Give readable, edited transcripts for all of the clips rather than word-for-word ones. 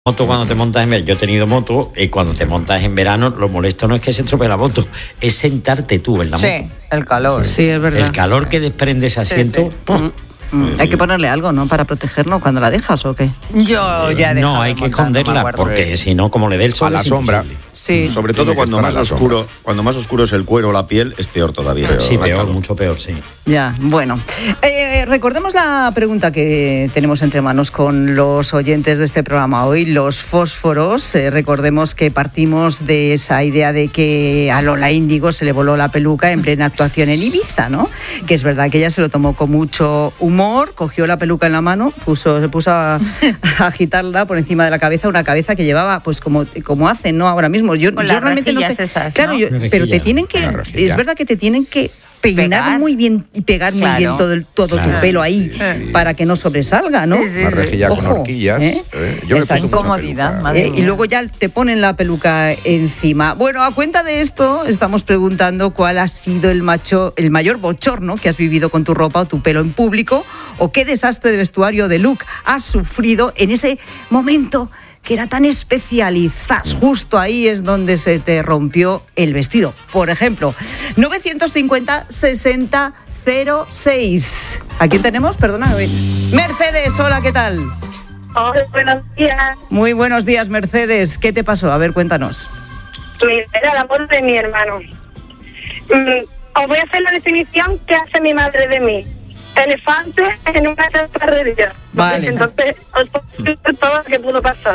Moto cuando te montas en verano, yo he tenido moto y cuando te montas en verano lo molesto no es que se estropee la moto, es sentarte tú en la moto. Sí, el calor. Sí, es verdad. El calor que desprende ese asiento. Sí. Hay que ponerle algo, ¿no? Para protegernos cuando la dejas, ¿o qué? Yo ya he dejado No, hay de que montar, esconderla no me acuerdo. porque si no, como le dé el sol A la es sombra. imposible. Sí. Sobre todo Tiene que cuando estar más a la oscuro, cuando más oscuro es el cuero o la piel, es peor todavía. Sí, Más peor, calor. mucho peor, sí. Ya, bueno. Recordemos la pregunta que tenemos entre manos con los oyentes de este programa hoy, los fósforos. Recordemos que partimos de esa idea de que a Lola Índigo se le voló la peluca en plena actuación en Ibiza, ¿no? Que es verdad que ella se lo tomó con mucho humor, cogió la peluca en la mano, se puso a agitarla por encima de la cabeza, una cabeza que llevaba, pues como hacen, ¿no? Ahora mismo. Yo Con las realmente no sé. rejillas esas, claro, ¿no? pero te tienen que. Una rejilla. Es verdad que te tienen que peinar Pegar. muy bien y pegar muy bien todo Claro. tu pelo ahí para que no sobresalga, ¿no? Sí, sí. Una rejilla con Ojo, horquillas. ¿eh? Yo me Esa he puesto una incomodidad, peluca. madre Y luego ya te ponen la peluca encima. Bueno, a cuenta de esto, estamos preguntando cuál ha sido el mayor bochorno que has vivido con tu ropa o tu pelo en público, o qué desastre de vestuario, de look has sufrido en ese momento que era tan especial y ¡zas! Justo ahí es donde se te rompió el vestido. Por ejemplo, 950-60-06. ¿A quién tenemos? Perdona. Mercedes, hola, ¿qué tal? Hola, buenos días. Muy buenos días, Mercedes. ¿Qué te pasó? A ver, cuéntanos. Era el amor de mi hermano. Os voy a hacer la definición que hace mi madre de mí. Elefante en una chatarrería. Vale. Entonces, os puedo decir todo lo que pudo pasar.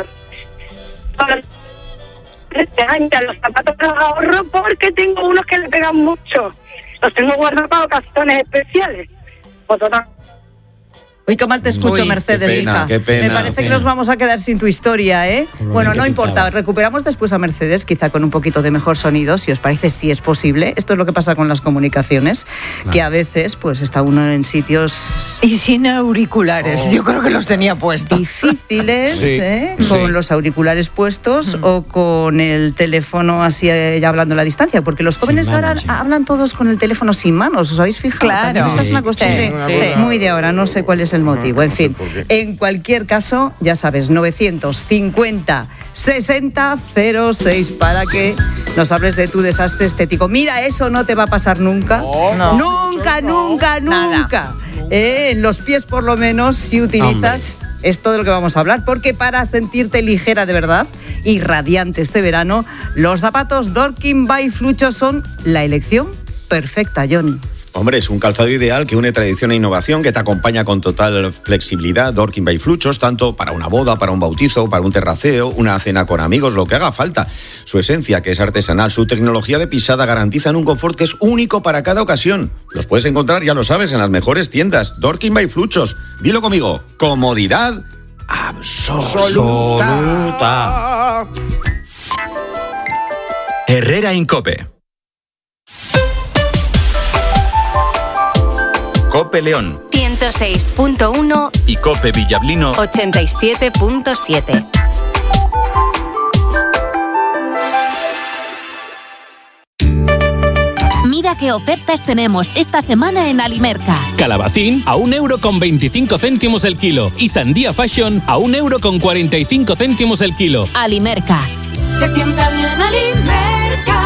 Los zapatos los ahorro porque tengo unos que le pegan mucho. Los tengo guardados para ocasiones especiales. Pues total. Uy, qué mal te escucho, Uy, Mercedes, qué pena, hija. qué pena. Me parece Qué que pena. nos vamos a quedar sin tu historia, ¿eh? Con lo Bueno, bien no que importa. pintaba. Recuperamos después a Mercedes, quizá con un poquito de mejor sonido, si os parece, si es posible. Esto es lo que pasa con las comunicaciones, que a veces pues está uno en sitios Y sin auriculares, yo creo que los tenía puestos. difíciles, Sí, con sí. los auriculares puestos o con el teléfono así ya hablando a la distancia, porque los jóvenes manos, ahora sí. hablan todos con el teléfono sin manos, ¿os habéis fijado? Claro. También esta es una Sí, cuestión sí, de- sí. muy de ahora, no sé cuál es el motivo, en no sé fin. por qué. En cualquier caso, ya sabes, 950-60-06 para que nos hables de tu desastre estético. Mira, eso no te va a pasar nunca. No. Nunca, nunca, Nada. nunca. En los pies, por lo menos, si utilizas esto de lo que vamos a hablar, porque para sentirte ligera de verdad y radiante este verano, los zapatos Dorking by Flucho son la elección perfecta, John. Hombre, es un calzado ideal que une tradición e innovación, que te acompaña con total flexibilidad. Dorking by Fluchos, tanto para una boda, para un bautizo, para un terraceo, una cena con amigos, lo que haga falta. Su esencia, que es artesanal, su tecnología de pisada garantizan un confort que es único para cada ocasión. Los puedes encontrar, ya lo sabes, en las mejores tiendas. Dorking by Fluchos. Dilo conmigo. Comodidad absoluta. Herrera Incope. Cope León 106.1, y Cope Villablino 87.7. Mira qué ofertas tenemos esta semana en Alimerca. Calabacín a 1,25 € el kilo y sandía fashion a 1,45 € el kilo. Alimerca. Se sienta bien Alimerca.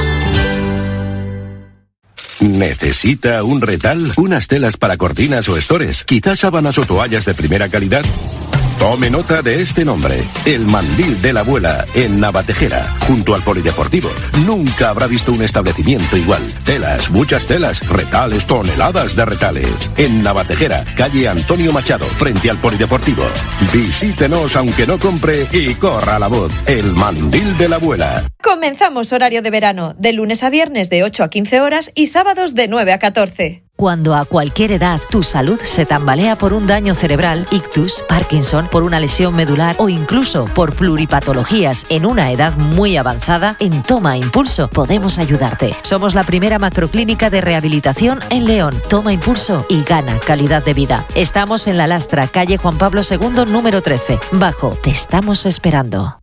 ¿Necesita un retal? ¿Unas telas para cortinas o estores? ¿Quizás sábanas o toallas de primera calidad? Tome nota de este nombre, el Mandil de la Abuela, en Navatejera, junto al Polideportivo. Nunca habrá visto un establecimiento igual. Telas, muchas telas, retales, toneladas de retales. En Navatejera, calle Antonio Machado, frente al Polideportivo. Visítenos aunque no compre y corra la voz. El Mandil de la Abuela. Comenzamos horario de verano, de lunes a viernes de 8 a 15 horas y sábados de 9 a 14. Cuando a cualquier edad tu salud se tambalea por un daño cerebral, ictus, Parkinson, por una lesión medular o incluso por pluripatologías en una edad muy avanzada, en Toma Impulso podemos ayudarte. Somos la primera macroclínica de rehabilitación en León. Toma Impulso y gana calidad de vida. Estamos en La Lastra, calle Juan Pablo II, número 13. Bajo, te estamos esperando.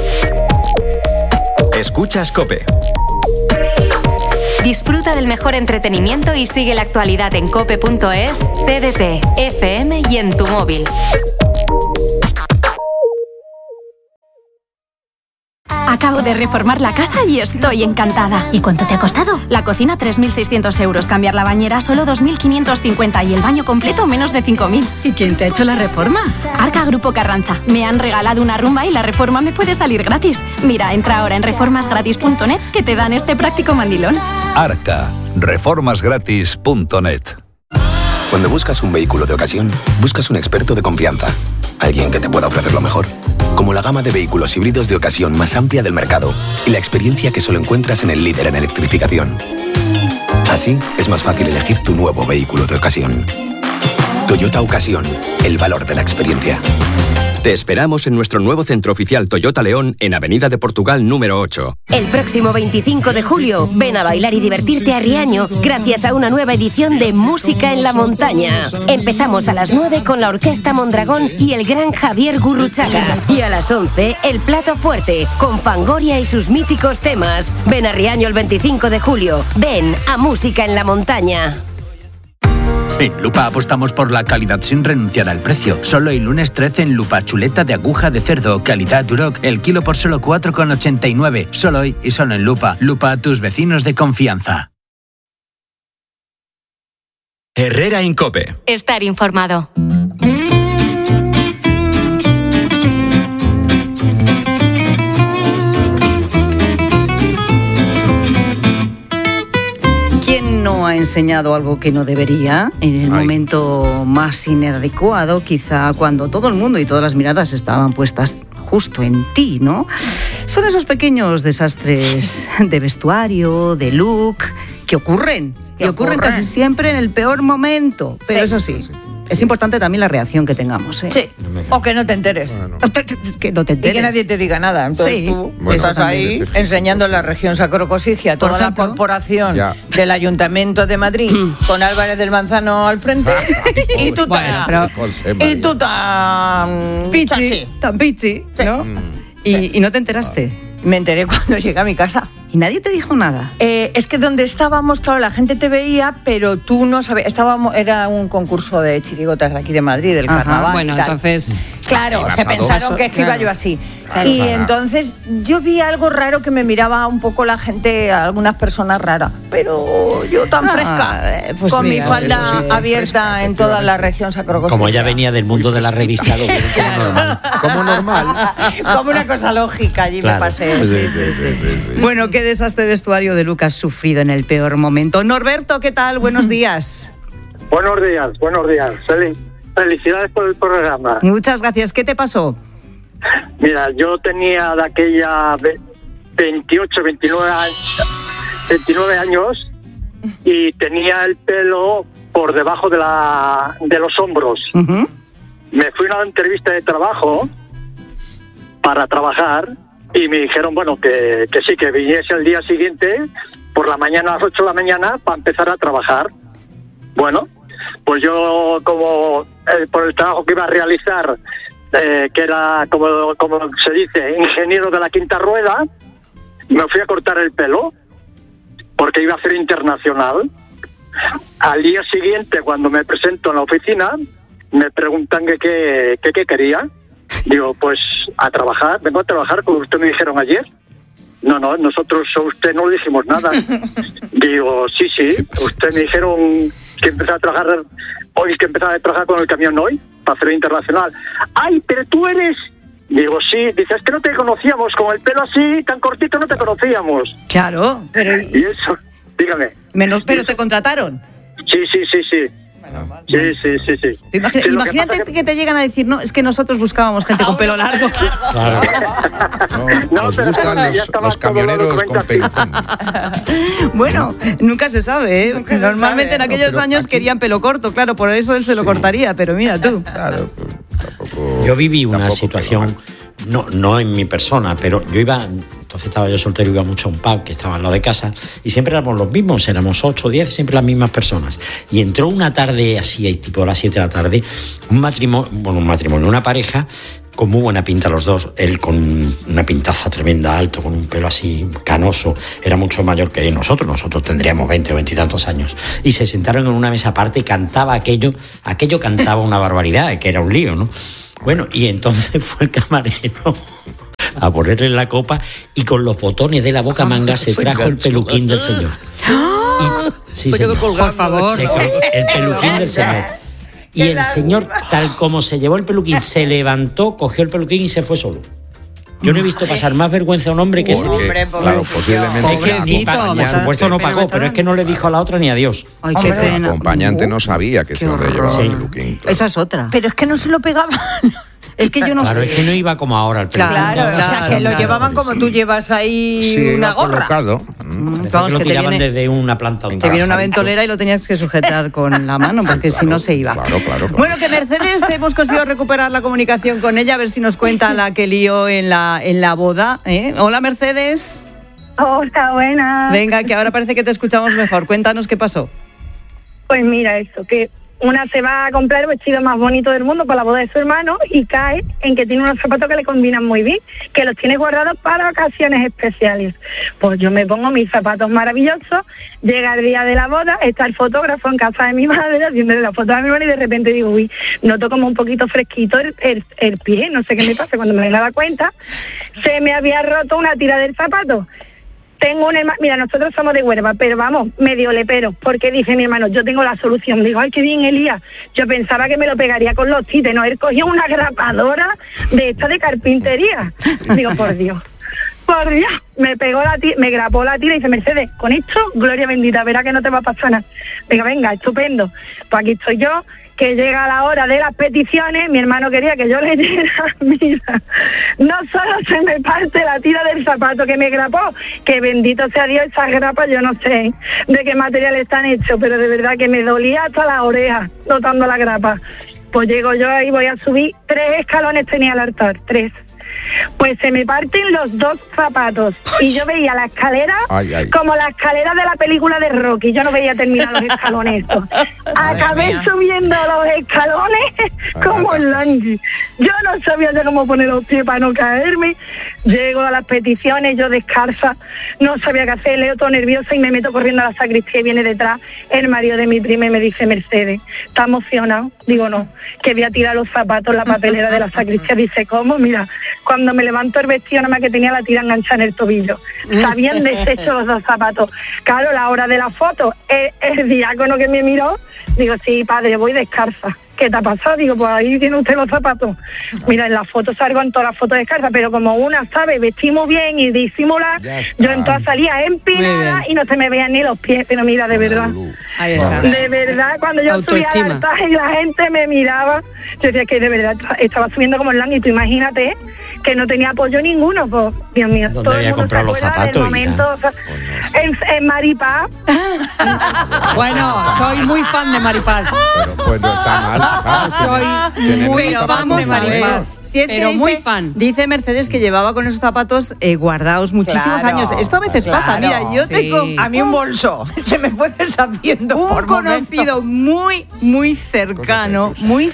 Escuchas Cope. Disfruta del mejor entretenimiento y sigue la actualidad en cope.es, TDT, FM y en tu móvil. Acabo de reformar la casa y estoy encantada. ¿Y cuánto te ha costado? La cocina 3.600 euros, cambiar la bañera solo 2.550 y el baño completo menos de 5.000. ¿Y quién te ha hecho la reforma? Arca Grupo Carranza. Me han regalado una rumba y la reforma me puede salir gratis. Mira, entra ahora en reformasgratis.net que te dan este práctico mandilón. Arca. Reformasgratis.net. Cuando buscas un vehículo de ocasión, buscas un experto de confianza. Alguien que te pueda ofrecer lo mejor. Como la gama de vehículos híbridos de ocasión más amplia del mercado y la experiencia que solo encuentras en el líder en electrificación. Así es más fácil elegir tu nuevo vehículo de ocasión. Toyota Ocasión, el valor de la experiencia. Te esperamos en nuestro nuevo centro oficial Toyota León en Avenida de Portugal número 8. El próximo 25 de julio, ven a bailar y divertirte a Riaño gracias a una nueva edición de Música en la Montaña. Empezamos a las 9 con la Orquesta Mondragón y el gran Javier Gurruchaga. Y a las 11, el plato fuerte, con Fangoria y sus míticos temas. Ven a Riaño el 25 de julio. Ven a Música en la Montaña. En Lupa apostamos por la calidad sin renunciar al precio. Solo el lunes 13 en Lupa chuleta de aguja de cerdo, calidad Duroc, el kilo por solo 4,89. Solo hoy y solo en Lupa. Lupa, tus vecinos de confianza. Herrera en COPE. Estar informado. ¿Quién no ha enseñado algo que no debería en el momento más inadecuado, quizá cuando todo el mundo y todas las miradas estaban puestas justo en ti, ¿no? Son esos pequeños desastres de vestuario, de look, que ocurren casi siempre en el peor momento, pero eso sí. Es importante también la reacción que tengamos, ¿eh? Sí, o que no te enteres. Que no te enteres. Y que nadie te diga nada. Entonces tú estás ahí enseñando la región sacrocosigia a toda la corporación del Ayuntamiento de Madrid con Álvarez del Manzano al frente y tú tan pichi, ¿no? Y no te enteraste. Me enteré cuando llegué a mi casa. ¿Y nadie te dijo nada? Es que donde estábamos, claro, la gente te veía, pero tú no sabías. Era un concurso de chirigotas de aquí de Madrid, del carnaval. Bueno, entonces. Claro, se pensaron que iba yo así. Claro. Y entonces yo vi algo raro que me miraba un poco la gente, algunas personas raras. Pero yo tan fresca, pues con mi falda abierta en toda la región sacrocosmética. Como ella venía del mundo de la revista, lo vieron como normal. Como normal. Como una cosa lógica, allí me pasé. Sí. Bueno, qué desastre de vestuario de Lucas sufrido en el peor momento. Norberto, ¿qué tal? Buenos días. Buenos días. Felicidades por el programa. Muchas gracias. ¿Qué te pasó? Mira, yo tenía de aquella 29 años y tenía el pelo por debajo de los hombros. Uh-huh. Me fui a una entrevista de trabajo para trabajar y me dijeron, bueno, que sí, que viniese el día siguiente por la mañana a las 8 de la mañana para empezar a trabajar. Bueno, pues yo como por el trabajo que iba a realizar, que era, como se dice, ingeniero de la quinta rueda, me fui a cortar el pelo porque iba a ser internacional. Al día siguiente, cuando me presento en la oficina, me preguntan que qué quería. Digo, pues a trabajar, vengo a trabajar como usted me dijeron ayer. No, nosotros a usted no le dijimos nada. Digo, sí, usted me dijeron que empezaba a trabajar con el camión hoy, para hacer internacional. ¡Ay, pero tú eres! Digo, sí. Dice, es que no te conocíamos, con el pelo así, tan cortito, no te conocíamos. Claro, pero... Y eso, dígame. Pero te contrataron. Sí. Sí. Imagínate que te llegan a decir, no, es que nosotros buscábamos gente con pelo largo. Claro. Nos gustan los camioneros con pelucón. Bueno, nunca se sabe, ¿eh? Normalmente en aquellos años querían pelo corto, claro, por eso él se lo cortaría, pero mira tú. Claro, pues, tampoco. Yo viví una situación, no en mi persona, pero yo iba... Entonces estaba yo soltero, iba mucho a un pub que estaba al lado de casa y siempre éramos los mismos, éramos 8 o 10, siempre las mismas personas. Y entró una tarde así, tipo a las 7 de la tarde, una pareja con muy buena pinta los dos, él con una pintaza tremenda, alto, con un pelo así canoso, era mucho mayor que nosotros tendríamos 20 o 20 y tantos años. Y se sentaron en una mesa aparte y cantaba aquello cantaba una barbaridad, que era un lío, ¿no? Bueno, y entonces fue el camarero a ponerle la copa y con los botones de la boca manga se trajo el peluquín del señor. Sí, se quedó colgando. Por favor. El peluquín del señor. Y el señor, tal como se llevó el peluquín, se levantó, cogió el peluquín y se fue solo. Yo no he visto pasar más vergüenza a un hombre que ese. Claro, posiblemente. Por supuesto no pagó, pero es que no le dijo a la otra ni adiós. Ay, qué pena. El acompañante no sabía que ese hombre llevaba el peluquín. Esa es otra. Pero es que no se lo pegaban. Es que yo no sé. Claro, es que no iba como ahora el peluquín. Claro, o sea, que lo llevaban como tú llevas ahí una gorra. Vamos, que lo tiraban desde una planta. Te viene una ventolera y lo tenías que sujetar con la mano, porque si no se iba. Claro. Bueno, que Mercedes hemos conseguido recuperar la comunicación con ella, a ver si nos cuenta la que lió en la boda. Hola, Mercedes. Hola, buenas. Venga, que ahora parece que te escuchamos mejor. Cuéntanos qué pasó. Pues mira eso, que una se va a comprar el vestido más bonito del mundo para la boda de su hermano y cae en que tiene unos zapatos que le combinan muy bien, que los tiene guardados para ocasiones especiales. Pues yo me pongo mis zapatos maravillosos, llega el día de la boda, está el fotógrafo en casa de mi madre haciéndole la foto a mi madre y de repente digo, uy, noto como un poquito fresquito el pie, no sé qué me pasa. Cuando me daba cuenta, se me había roto una tira del zapato. Tengo un hermano, mira, nosotros somos de Huelva, pero vamos, medio lepero, porque dice mi hermano, yo tengo la solución. Digo, ay, qué bien, Elías. Yo pensaba que me lo pegaría con los tites, no, él cogió una grapadora de esta de carpintería. Digo, por Dios, me grapó la tira y dice, Mercedes, con esto, gloria bendita, verá que no te va a pasar nada. Digo, venga, estupendo. Pues aquí estoy yo, que llega la hora de las peticiones, mi hermano quería que yo leyera, mira, no solo se me parte la tira del zapato que me grapó, que bendito sea Dios, esas grapas yo no sé de qué material están hechos, pero de verdad que me dolía hasta las orejas notando la grapa. Pues llego yo ahí, voy a subir, 3 escalones tenía el altar, 3. Pues se me parten los 2 zapatos y yo veía la escalera como la escalera de la película de Rocky. Yo no veía terminar los escalones estos. Acabé subiendo los escalones como el langui. Yo no sabía ya cómo poner los pies para no caerme. Llego a las peticiones, yo descalza, no sabía qué hacer, leo todo nerviosa y me meto corriendo a la sacristía y viene detrás el marido de mi prima y me dice, Mercedes, ¿estás emocionado? Digo, no, que voy a tirar los zapatos en la papelera de la sacristía. Dice, ¿cómo? Mira, cuando me levanto el vestido, nada más que tenía la tira enganchada en el tobillo. Se habían deshecho los 2 zapatos. Claro, la hora de la foto, el diácono que me miró, digo, sí, padre, voy descalza. ¿Qué te ha pasado? Digo, pues ahí tiene usted los zapatos. Mira, en la foto salgo en todas las fotos descalza, pero como una sabe vestimos bien y disimular, yo en todas salía empinada y no se me veían ni los pies. Pero mira, de verdad, de verdad, cuando yo subía al altar y la gente me miraba, yo decía que de verdad estaba subiendo como el lang y tú imagínate que no tenía apoyo ninguno, pues, Dios mío. ¿Dónde había comprado los zapatos? Momento, o sea, en Maripaz. Bueno, soy muy fan de Maripaz. Pero pues no está mal. Soy muy fan de Maripaz. Si es pero que muy fan. Dice Mercedes que llevaba con esos zapatos guardados muchísimos años. Esto a veces pasa. Mira, yo tengo a mí un bolso se me fue deshaciendo un conocido muy cercano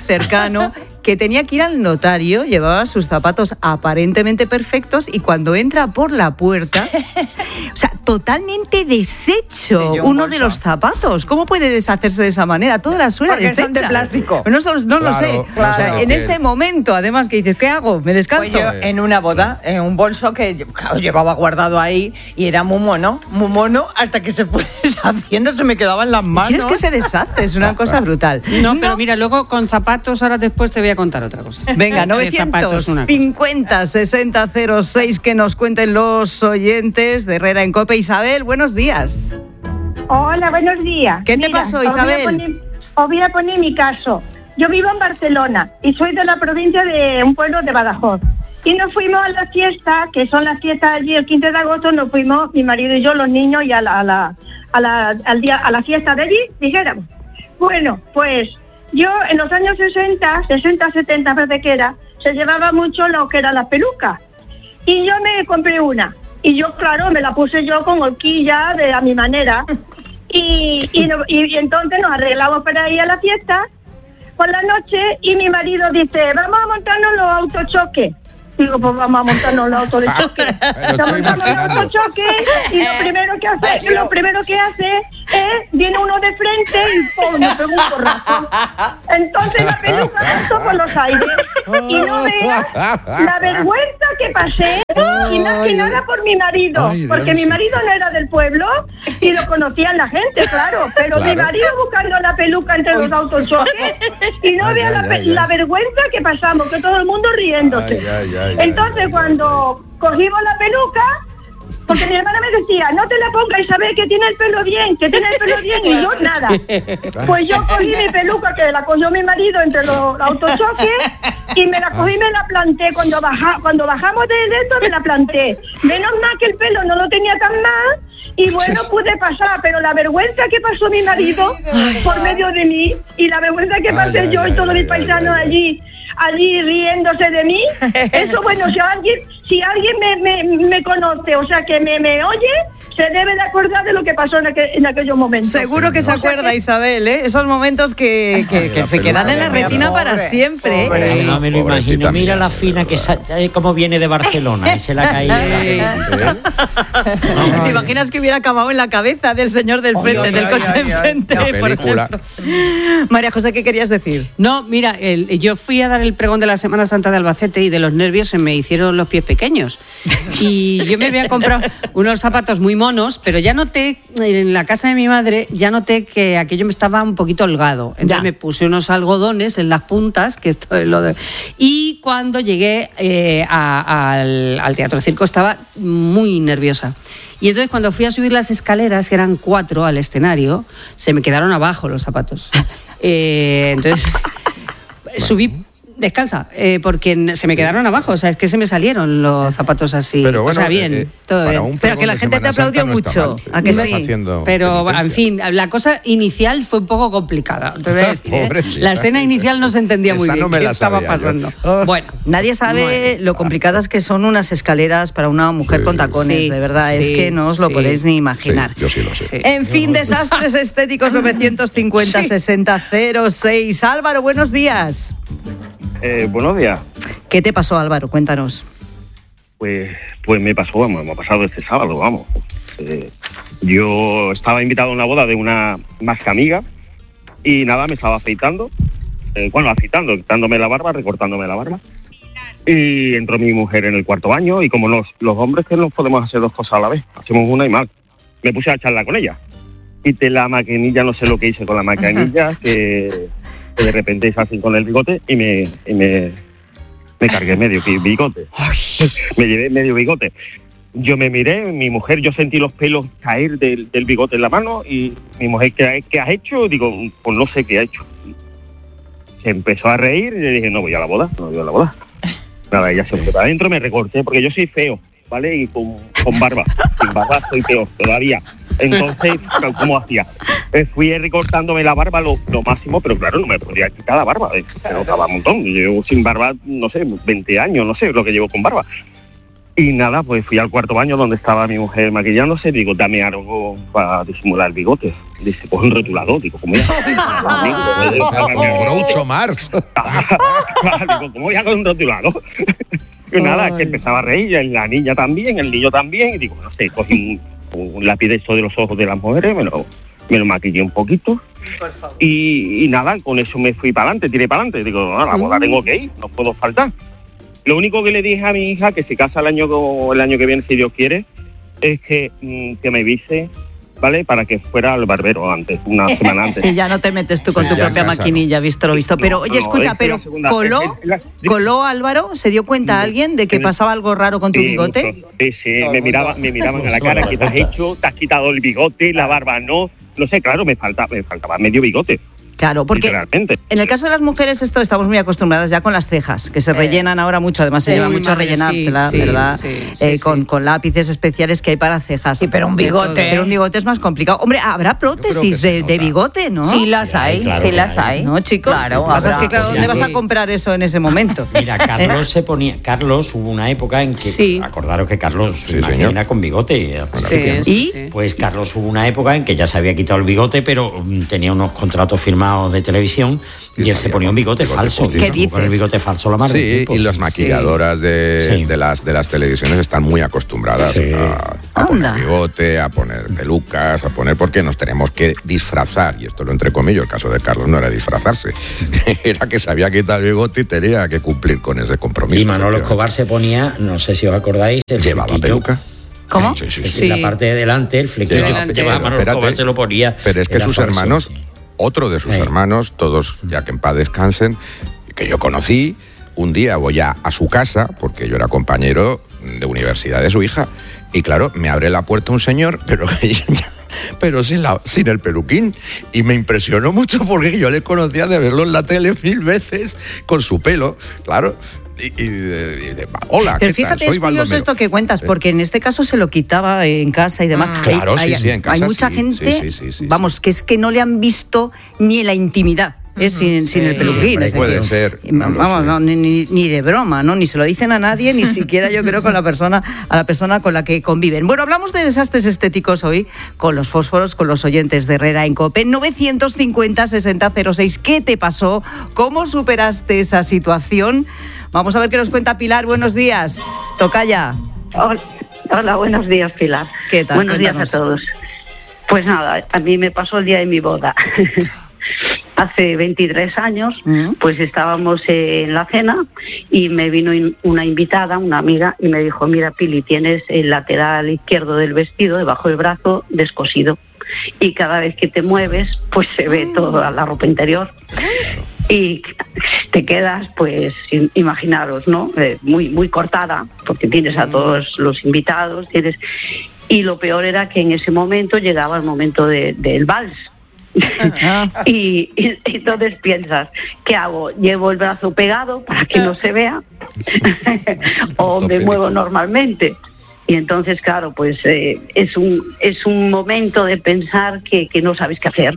que tenía que ir al notario, llevaba sus zapatos aparentemente perfectos y cuando entra por la puerta, o sea, totalmente deshecho uno de los zapatos. ¿Cómo puede deshacerse de esa manera? Toda la suela deshecha. Son de plástico. No lo sé. Claro. O sea, en ese momento, además, que dices, ¿qué hago? ¿Me descanso? Pues yo en una boda, en un bolso que llevaba guardado ahí y era muy mono, hasta que se fue deshaciendo, se me quedaba en las manos. ¿Quieres que se deshace? Es una cosa brutal. No, pero mira, luego con zapatos, ahora después te voy a contar otra cosa. Venga, 950-6006, que nos cuenten los oyentes de Herrera en COPE. Isabel, buenos días. Hola, buenos días. ¿Qué te pasó, Isabel? Os voy a poner mi caso. Yo vivo en Barcelona y soy de la provincia de un pueblo de Badajoz. Y nos fuimos a la fiesta, que son las fiestas allí el 15 de agosto, nos fuimos, mi marido y yo, los niños, y a la fiesta de allí, dijéramos. Bueno, pues yo en los años 60, 70 parece que era, se llevaba mucho lo que eran las pelucas. Y yo me compré una. Y yo, claro, me la puse yo con horquilla a mi manera. Y entonces nos arreglamos para ir a la fiesta por la noche y mi marido dice, vamos a montarnos los autochoques. Digo, pues vamos a montarnos el auto de choque. Nos montamos el auto de choque y lo primero que hace es, viene uno de frente y ¡pum! Me pega un porrazo. Entonces la peluca pasó por los aires. Y no veas la vergüenza que pasé, y más que nada por mi marido, porque mi marido no era del pueblo y lo conocían la gente, claro, pero mi marido buscando la peluca entre los autos choques y no veas la vergüenza que pasamos, que todo el mundo riéndose. Entonces cuando cogimos la peluca, porque mi hermana me decía, no te la pongas, Isabel, que tiene el pelo bien, y yo nada. Pues yo cogí mi peluca, que la cogió mi marido entre los autochoques, y me la cogí y me la planté. Cuando bajamos de esto, me la planté. Menos mal que el pelo no lo tenía tan mal, y bueno, pude pasar, pero la vergüenza que pasó mi marido por medio de mí, y la vergüenza que pasé yo y todos mis paisanos allí riéndose de mí, eso, bueno, si alguien me conoce, o sea, que me oye, se debe de acordar de lo que pasó en aquellos momentos. Seguro que se acuerda, Isabel, ¿eh? Esos momentos que se quedan en la retina para siempre. No me lo imagino. Mira la fina que cómo viene de Barcelona y se la ha caído. ¿Te imaginas que hubiera acabado en la cabeza del señor del frente, del coche enfrente? Por ejemplo. María José, ¿qué querías decir? No, mira, yo fui a dar el pregón de la Semana Santa de Albacete y de los nervios se me hicieron los pies pequeños. Y yo me había comprado unos zapatos muy monos, pero ya noté, en la casa de mi madre, que aquello me estaba un poquito holgado. Entonces me puse unos algodones en las puntas, que esto es lo de... Y cuando llegué al Teatro Circo estaba muy nerviosa. Y entonces cuando fui a subir las escaleras, que eran 4 al escenario, se me quedaron abajo los zapatos. Entonces subí descalza, porque se me quedaron abajo, o sea, es que se me salieron los zapatos así. Pero bueno, o sea, bien, todo bien. Pero que la gente te aplaudió mucho, ¿a que sí? Pero, en fin, la cosa inicial fue un poco complicada. La escena inicial no se entendía muy bien qué estaba pasando. Bueno, nadie sabe lo complicadas que son unas escaleras para una mujer con tacones, de verdad, es que no os lo podéis ni imaginar. Yo sí lo sé. En fin, desastres estéticos 950-60-06. Álvaro, buenos días. Buenos días. ¿Qué te pasó, Álvaro? Cuéntanos. Pues me pasó, me ha pasado este sábado, vamos. Yo estaba invitado a una boda de una más que amiga y nada, me estaba afeitando. Quitándome la barba, recortándome la barba. Y entró mi mujer en el cuarto baño y como los hombres que no podemos hacer dos cosas a la vez, hacemos una y mal. Me puse a charlar con ella. Quité la maquinilla, no sé lo que hice con la maquinilla, que de repente hice así con el bigote y me cargué medio bigote. Me llevé medio bigote. Yo me miré, mi mujer, yo sentí los pelos caer del bigote en la mano y mi mujer, ¿qué has hecho? Digo, pues no sé qué ha hecho. Se empezó a reír y le dije, no voy a la boda. Nada, ella se fue para adentro, me recorté, porque yo soy feo, ¿vale? Y con barba. Sin barba soy peor todavía. Entonces, ¿cómo hacía? Fui recortándome la barba lo máximo, pero claro, no me podía quitar la barba. Se notaba un montón. Yo llevo sin barba, no sé, 20 años, no sé lo que llevo con barba. Y nada, pues fui al cuarto baño donde estaba mi mujer maquillándose. Digo, dame algo para disimular el bigote. Dice, pues un rotulador. Digo, ¿cómo ya? Groucho Marx. Digo, ¿cómo ya con un rotulador? Y nada, que empezaba a reír, la niña también, el niño también. Y digo, no sé, cogí un lápiz de esto de los ojos de las mujeres, me lo maquillé un poquito y nada, con eso me fui para adelante, tiré para adelante. Digo, a la boda tengo que ir, no puedo faltar. Lo único que le dije a mi hija, que se casa el año que viene, si Dios quiere, es que me avise, ¿vale? Para que fuera al barbero antes, una semana antes. Sí, ya no te metes tú con tu propia maquinilla, visto lo visto. Pero, oye, escucha, pero ¿coló Álvaro? ¿Se dio cuenta alguien de que pasaba algo raro con tu bigote? Sí, me miraban a la cara, ¿qué te has hecho? ¿Te has quitado el bigote, la barba no? No sé, claro, me faltaba medio bigote. Claro, porque en el caso de las mujeres esto estamos muy acostumbradas ya con las cejas, que se rellenan ahora mucho, además se lleva mucho a rellenar, ¿verdad? Con lápices especiales que hay para cejas. Sí, pero un bigote. Pero un bigote es más complicado. Hombre, habrá prótesis de bigote, ¿no? Sí las hay, claro, sí las hay. ¿No, chicos? Claro, lo que pasa es que, claro, ¿dónde vas a comprar eso en ese momento? Mira, Carlos hubo una época en que, acordaros que Carlos imagina con bigote. ¿Y? Pues Carlos hubo una época en que ya se había quitado el bigote, pero tenía unos contratos firmados animados de televisión, y él se ponía un bigote falso. ¿Qué dices? Con el bigote falso la mar Sí, del tiempo. y las maquilladoras de las televisiones están muy acostumbradas a poner bigote, a poner pelucas, porque nos tenemos que disfrazar, y esto lo entrecomillo, el caso de Carlos no era disfrazarse, era que se había quitado el bigote y tenía que cumplir con ese compromiso. Y Manolo Escobar se ponía, no sé si os acordáis, ¿Llevaba peluca? ¿Cómo? Sí. La parte de delante, el flequillo que llevaba Manolo Escobar se lo ponía. Pero es que sus hermanos, otro de sus hermanos, todos ya que en paz descansen, que yo conocí, un día voy a su casa, porque yo era compañero de universidad de su hija, y claro, me abre la puerta un señor, pero sin el peluquín, y me impresionó mucho porque yo le conocía de verlo en la tele 1000 veces con su pelo, claro. Hola, pero fíjate, es curioso esto que cuentas, porque en este caso se lo quitaba en casa y demás. Claro, sí, en casa. Hay mucha gente, vamos, que es que no le han visto ni en la intimidad. Sin el peluquín. Puede ser. Vamos, ni de broma, ¿no? Ni se lo dicen a nadie, ni siquiera yo creo a la persona con la que conviven. Bueno, hablamos de desastres estéticos hoy con los fósforos, con los oyentes de Herrera en COPE. 950-6006. ¿Qué te pasó? ¿Cómo superaste esa situación? Vamos a ver qué nos cuenta Pilar. Buenos días. Tocaya. Hola, buenos días, Pilar. ¿Qué tal? Buenos días a todos. Pues nada, a mí me pasó el día de mi boda. Hace 23 años, pues estábamos en la cena y me vino una invitada, una amiga, y me dijo: mira, Pili, tienes el lateral izquierdo del vestido, debajo del brazo, descosido. Y cada vez que te mueves, pues se ve toda la ropa interior. Y te quedas, pues, imaginaros, ¿no? Muy, muy cortada, porque tienes a todos los invitados, Y lo peor era que en ese momento llegaba el momento del vals. Y entonces piensas, ¿qué hago? ¿Llevo el brazo pegado para que no se vea? ¿O me muevo normalmente? Y entonces, claro, pues es un momento de pensar que no sabes qué hacer.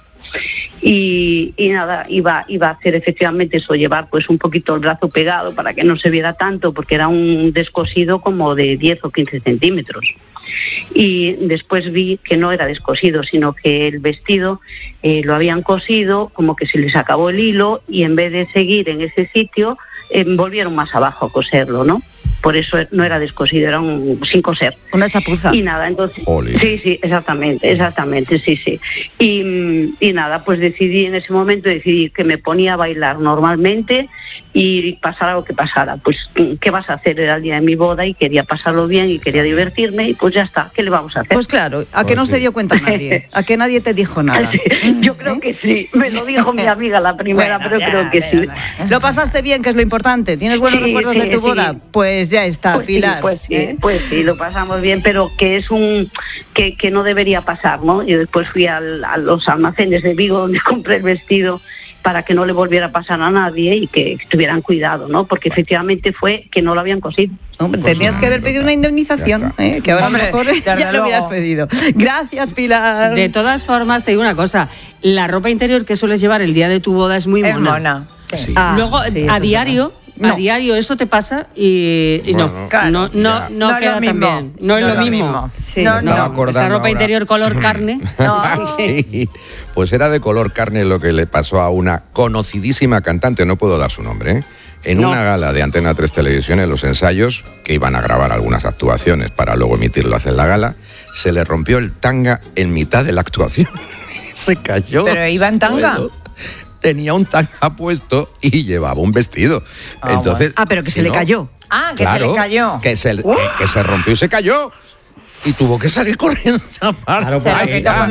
Y nada, iba a hacer efectivamente eso, llevar pues un poquito el brazo pegado para que no se viera tanto, porque era un descosido como de 10 o 15 centímetros. Y después vi que no era descosido, sino que el vestido lo habían cosido, como que se les acabó el hilo, y en vez de seguir en ese sitio, volvieron más abajo a coserlo, ¿no? Por eso no era descosido, era sin coser. Una chapuza. Y nada, entonces... Sí, exactamente, sí. Y nada, pues decidí que me ponía a bailar normalmente y pasara lo que pasara. Pues, ¿qué vas a hacer? Era el día de mi boda y quería pasarlo bien y quería divertirme, y pues ya está, ¿qué le vamos a hacer? Pues claro, ¿a que no se dio cuenta nadie? ¿A que nadie te dijo nada? Yo creo que sí, me lo dijo mi amiga la primera, pero creo que sí. ¿Lo pasaste bien, que es lo importante? ¿Tienes buenos recuerdos de tu boda? Pues ya está, pues Pilar. Pues sí, lo pasamos bien, pero que es que no debería pasar, ¿no? Yo después fui a los almacenes de Vigo donde compré el vestido para que no le volviera a pasar a nadie y que tuvieran cuidado, ¿no? Porque efectivamente fue que no lo habían cosido. Hombre, tenías que haber pedido una indemnización, que ahora a lo mejor ya lo hubieras pedido. Gracias, Pilar. De todas formas, te digo una cosa, la ropa interior que sueles llevar el día de tu boda es muy mona. Es mona, sí. Luego, a diario... No. A diario eso te pasa y no queda tan bien. No es lo mismo. Sí. Esa ropa interior color carne. Sí. Pues era de color carne lo que le pasó a una conocidísima cantante, no puedo dar su nombre, en una gala de Antena 3 Televisión, en los ensayos, que iban a grabar algunas actuaciones para luego emitirlas en la gala, se le rompió el tanga en mitad de la actuación. Se cayó. ¿Pero iba en tanga? Tenía un tanga puesto y llevaba un vestido. Entonces, pero que se le cayó. Que se le cayó. Que se rompió y se cayó. Y tuvo que salir corriendo a llamar.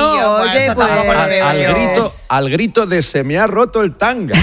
Al grito de se me ha roto el tanga.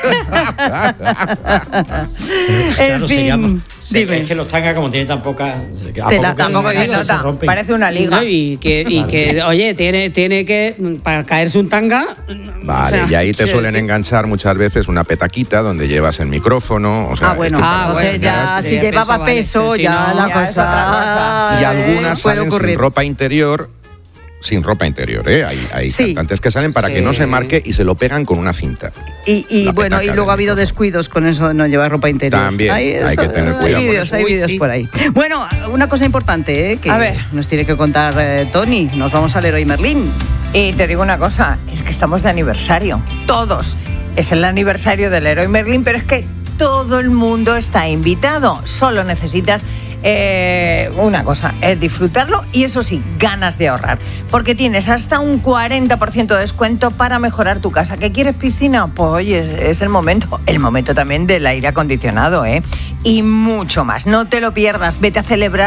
En fin. Es que los tangas, como tienen tan poca tampoco se nota. Parece una liga. No, y que oye, tiene que, para caerse un tanga. Vale, y ahí te suelen enganchar muchas veces una petaquita donde llevas el micrófono. O sea, entonces ya si llevaba peso, ya la cosa. Y algunas salen sin ropa interior. Sin ropa interior, hay cantantes que salen para que no se marque y se lo pegan con una cinta. Y luego ha habido descuidos con eso de no llevar ropa interior. También hay que tener cuidado. Hay vídeos por ahí. Bueno, una cosa importante que nos tiene que contar Tony. Nos vamos a Leroy Merlin. Y te digo una cosa, es que estamos de aniversario, todos. Es el aniversario del Leroy Merlin, pero es que todo el mundo está invitado. Solo necesitas una cosa, es disfrutarlo y eso sí, ganas de ahorrar. Porque tienes hasta un 40% de descuento para mejorar tu casa. ¿Qué quieres, piscina? Pues oye, es el momento también del aire acondicionado, y mucho más. No te lo pierdas, vete a celebrar